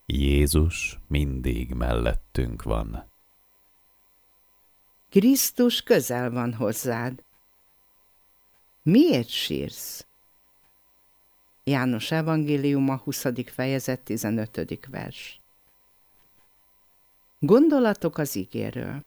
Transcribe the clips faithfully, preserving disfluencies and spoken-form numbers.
Jézus mindig mellettünk van. Krisztus közel van hozzád. Miért sírsz? János evangéliuma, huszadik fejezet, tizenötödik vers. Gondolatok az igéről.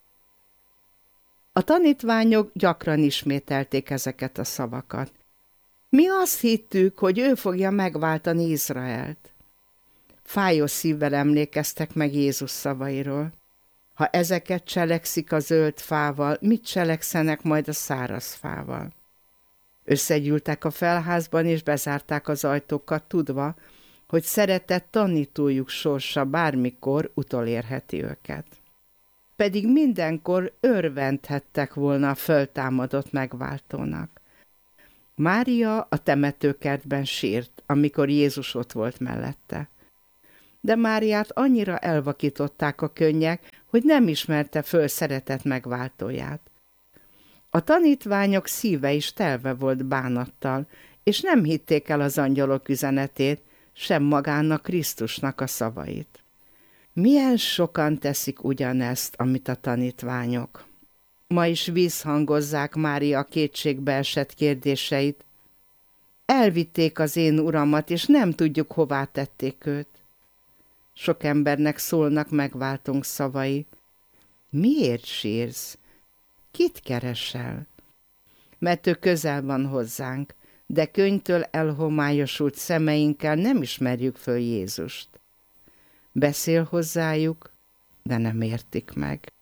A tanítványok gyakran ismételték ezeket a szavakat. Mi azt hittük, hogy ő fogja megváltani Izraelt. Fájó szívvel emlékeztek meg Jézus szavairól. Ha ezeket cselekszik a zöld fával, mit cselekszenek majd a száraz fával? Összegyűltek a felházban, és bezárták az ajtókat, tudva, hogy szeretett tanítójuk sorsa bármikor utolérheti őket. Pedig mindenkor örvendhettek volna a föltámadott megváltónak. Mária a temetőkertben sírt, amikor Jézus ott volt mellette. De Máriát annyira elvakították a könnyek, hogy nem ismerte föl szeretett megváltóját. A tanítványok szíve is telve volt bánattal, és nem hitték el az angyalok üzenetét, sem magának Krisztusnak a szavait. Milyen sokan teszik ugyanezt, amit a tanítványok. Ma is visszhangozzák Mária kétségbe esett kérdéseit. Elvitték az én uramat, és nem tudjuk, hová tették őt. Sok embernek szólnak megváltónk szavai. Miért sírsz? Kit keresel? Mert ő közel van hozzánk, de könnytől elhomályosult szemeinkkel nem ismerjük föl Jézust. Beszél hozzájuk, de nem értik meg.